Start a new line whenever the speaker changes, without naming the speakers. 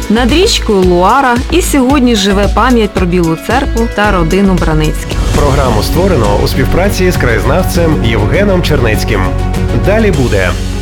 Над річкою Луара і сьогодні живе пам'ять про Білу церкву та родину Браницьких.
Програму створено у співпраці з краєзнавцем Євгеном Чернецьким. Далі буде.